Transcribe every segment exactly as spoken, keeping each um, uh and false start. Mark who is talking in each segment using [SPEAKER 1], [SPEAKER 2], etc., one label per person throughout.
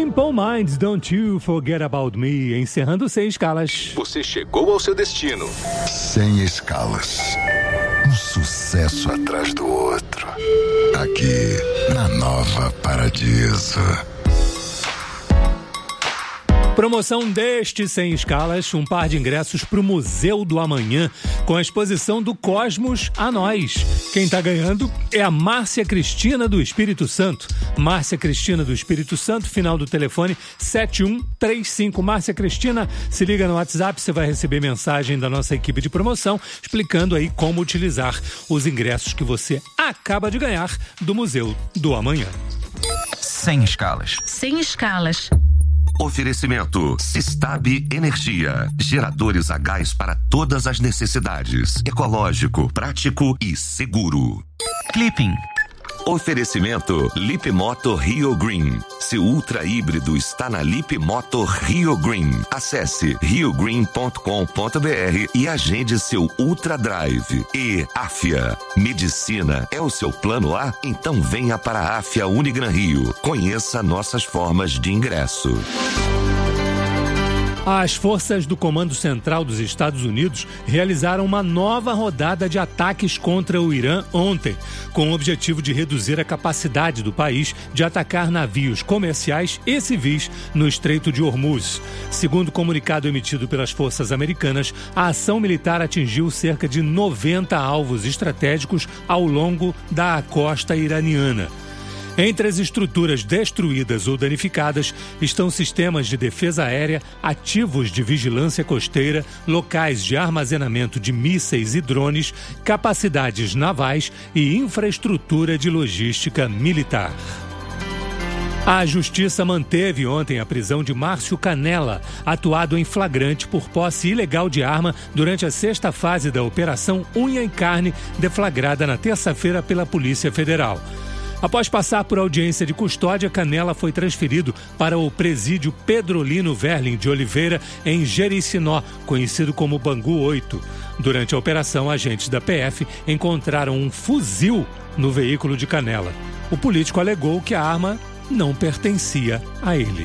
[SPEAKER 1] Simple Minds, Don't You Forget About Me, encerrando Sem Escalas.
[SPEAKER 2] Você chegou ao seu destino.
[SPEAKER 3] Sem escalas. Um sucesso atrás do outro. Aqui, na Nova Paradiso.
[SPEAKER 1] Promoção deste Sem Escalas, um par de ingressos para o Museu do Amanhã, com a exposição do Cosmos a Nós. Quem está ganhando é a Márcia Cristina do Espírito Santo. Márcia Cristina do Espírito Santo, final do telefone sete um três cinco. Márcia Cristina, se liga no WhatsApp, você vai receber mensagem da nossa equipe de promoção, explicando aí como utilizar os ingressos que você acaba de ganhar do Museu do Amanhã.
[SPEAKER 4] Sem escalas.
[SPEAKER 5] Sem escalas.
[SPEAKER 4] Oferecimento Sistab Energia. Geradores a gás para todas as necessidades. Ecológico, prático e seguro.
[SPEAKER 6] Clipping.
[SPEAKER 4] Oferecimento Lip Moto Rio Green. Seu ultra híbrido está na Lip Moto Rio Green. Acesse rio green ponto com ponto b r e agende seu Ultra Drive. E Afia. Medicina é o seu plano A? Então venha para a Afia Unigran Rio. Conheça nossas formas de ingresso.
[SPEAKER 1] As forças do Comando Central dos Estados Unidos realizaram uma nova rodada de ataques contra o Irã ontem, com o objetivo de reduzir a capacidade do país de atacar navios comerciais e civis no Estreito de Hormuz. Segundo o comunicado emitido pelas forças americanas, a ação militar atingiu cerca de noventa alvos estratégicos ao longo da costa iraniana. Entre as estruturas destruídas ou danificadas estão sistemas de defesa aérea, ativos de vigilância costeira, locais de armazenamento de mísseis e drones, capacidades navais e infraestrutura de logística militar. A Justiça manteve ontem a prisão de Márcio Canella, atuado em flagrante por posse ilegal de arma durante a sexta fase da Operação Unha e Carne, deflagrada na terça-feira pela Polícia Federal. Após passar por audiência de custódia, Canella foi transferido para o presídio Pedrolino Verlin de Oliveira, em Jericinó, conhecido como Bangu oito. Durante a operação, agentes da P F encontraram um fuzil no veículo de Canella. O político alegou que a arma não pertencia a ele.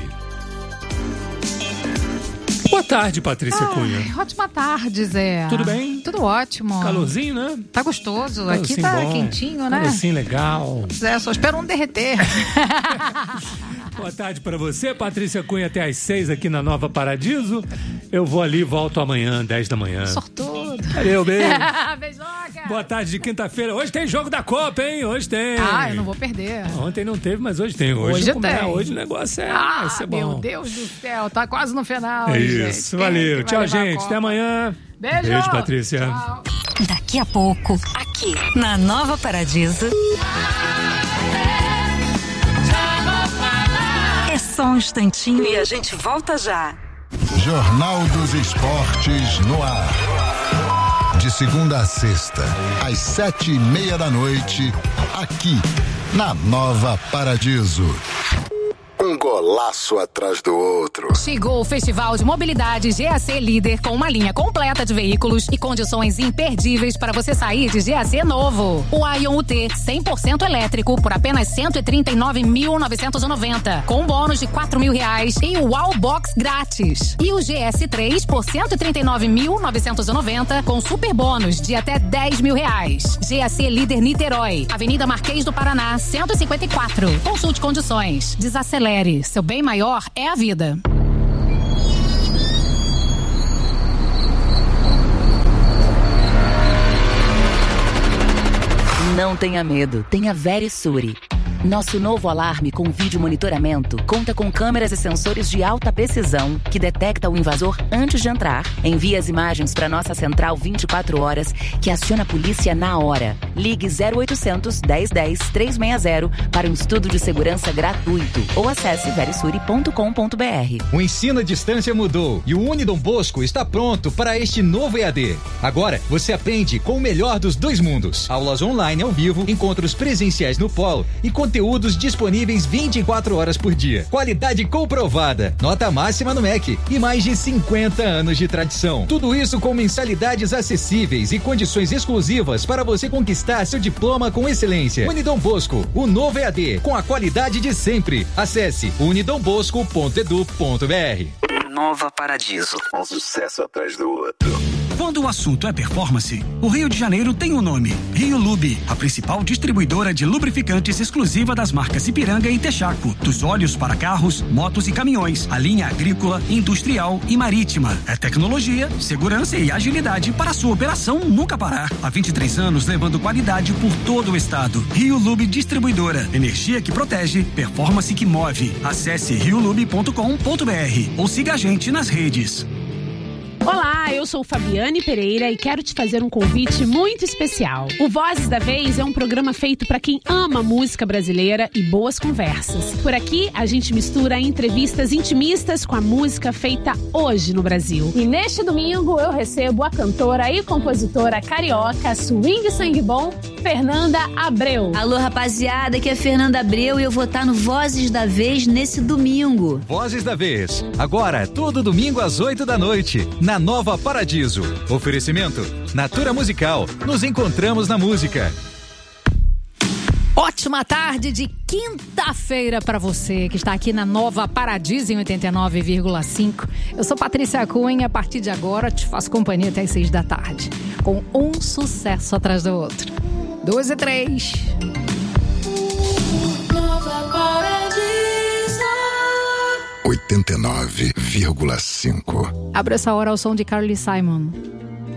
[SPEAKER 1] Boa tarde, Patrícia
[SPEAKER 7] Ai,
[SPEAKER 1] Cunha.
[SPEAKER 7] Ótima tarde, Zé.
[SPEAKER 1] Tudo bem?
[SPEAKER 7] Tudo ótimo.
[SPEAKER 1] Calorzinho, né?
[SPEAKER 7] Tá gostoso.
[SPEAKER 1] Calorzinho
[SPEAKER 7] Aqui tá
[SPEAKER 1] bom.
[SPEAKER 7] quentinho, né?
[SPEAKER 1] Calorzinho legal.
[SPEAKER 7] Zé, só espero um derreter.
[SPEAKER 1] Boa tarde pra você, Patrícia Cunha, até às seis aqui na Nova Paradiso. Eu vou ali e volto amanhã, dez da manhã.
[SPEAKER 7] Sortudo.
[SPEAKER 1] Valeu, beijo.
[SPEAKER 7] Beijoca.
[SPEAKER 1] Boa tarde de quinta-feira. Hoje tem jogo da Copa, hein? Hoje tem.
[SPEAKER 7] Ah, eu não vou perder.
[SPEAKER 1] Ontem não teve, mas hoje tem. Hoje,
[SPEAKER 7] Hoje
[SPEAKER 1] como é,
[SPEAKER 7] tem.
[SPEAKER 1] hoje o negócio é,
[SPEAKER 7] Ah,
[SPEAKER 1] vai ser bom.
[SPEAKER 7] meu Deus do céu, tá quase no final.
[SPEAKER 1] É
[SPEAKER 7] gente.
[SPEAKER 1] isso,
[SPEAKER 7] Quem
[SPEAKER 1] valeu.
[SPEAKER 7] é que
[SPEAKER 1] Tchau,
[SPEAKER 7] vai levar a
[SPEAKER 1] gente.
[SPEAKER 7] Copa?
[SPEAKER 1] Até amanhã.
[SPEAKER 7] Beijo.
[SPEAKER 1] Beijo, Patrícia.
[SPEAKER 7] Tchau.
[SPEAKER 5] Daqui a pouco, aqui na Nova Paradiso. É só um instantinho e a gente volta já.
[SPEAKER 3] Jornal dos Esportes no ar. De segunda a sexta, às sete e meia da noite, aqui na Nova Paradiso. Um golaço atrás do outro.
[SPEAKER 8] Chegou o Festival de Mobilidade G A C Líder, com uma linha completa de veículos e condições imperdíveis para você sair de G A C novo. O Ion U T cem por cento elétrico por apenas cento e trinta e nove mil novecentos e noventa, com bônus de quatro mil reais e o Wallbox grátis. E o G S três por cento e trinta e nove mil novecentos e noventa, com super bônus de até dez mil reais. G A C Líder Niterói, Avenida Marquês do Paraná, cento e cinquenta e quatro. Consulte condições. Desacelere. Seu bem maior é a vida.
[SPEAKER 9] Não tenha medo, tenha Verisure. Nosso novo alarme com vídeo monitoramento conta com câmeras e sensores de alta precisão que detecta o invasor antes de entrar. Envia as imagens para nossa central vinte e quatro horas, que aciona a polícia na hora. Ligue zero oitocentos, dez dez, trezentos e sessenta para um estudo de segurança gratuito ou acesse verisure ponto com ponto b r.
[SPEAKER 10] O ensino à distância mudou e o Unidom Bosco está pronto para este novo E A D. Agora você aprende com o melhor dos dois mundos. Aulas online ao vivo, encontros presenciais no polo e conteúdo conteúdos disponíveis vinte e quatro horas por dia. Qualidade comprovada, nota máxima no M E C e mais de cinquenta anos de tradição. Tudo isso com mensalidades acessíveis e condições exclusivas para você conquistar seu diploma com excelência. Unidom Bosco, o novo E A D, com a qualidade de sempre. Acesse unidom bosco ponto edu ponto br.
[SPEAKER 6] Nova Paradiso.
[SPEAKER 2] Um sucesso atrás do outro.
[SPEAKER 6] Quando o assunto é performance, o Rio de Janeiro tem um nome: Rio Lube, a principal distribuidora de lubrificantes exclusiva das marcas Ipiranga e Texaco, dos óleos para carros, motos e caminhões, a linha agrícola, industrial e marítima. É tecnologia, segurança e agilidade para a sua operação nunca parar. Há vinte e três anos levando qualidade por todo o estado. Rio Lube Distribuidora, energia que protege, performance que move. Acesse rio lube ponto com ponto br ou siga a gente nas redes.
[SPEAKER 11] Olá, eu sou Fabiane Pereira e quero te fazer um convite muito especial. O Vozes da Vez é um programa feito para quem ama música brasileira e boas conversas. Por aqui, a gente mistura entrevistas intimistas com a música feita hoje no Brasil. E neste domingo eu recebo a cantora e compositora carioca swing sangue bom, Fernanda Abreu.
[SPEAKER 12] Alô, rapaziada, aqui é Fernanda Abreu e eu vou estar no Vozes da Vez nesse domingo.
[SPEAKER 10] Vozes da Vez, agora todo domingo às oito da noite, na Nova Paradiso. Oferecimento Natura Musical. Nos encontramos na música.
[SPEAKER 8] Ótima tarde de quinta-feira para você que está aqui na Nova Paradiso em oitenta e nove vírgula cinco. Eu sou Patrícia Cunha, a partir de agora te faço companhia até as seis da tarde, com um sucesso atrás do outro. Dois e três.
[SPEAKER 3] Nova Paradiso oitenta e nove vírgula cinco.
[SPEAKER 8] Abre essa hora ao som de Carly Simon.